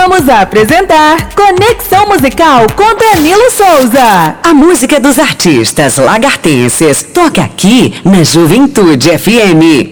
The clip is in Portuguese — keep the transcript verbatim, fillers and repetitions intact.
Vamos apresentar Conexão Musical com Danilo Souza. A música dos artistas lagartenses toca aqui na Juventude F M.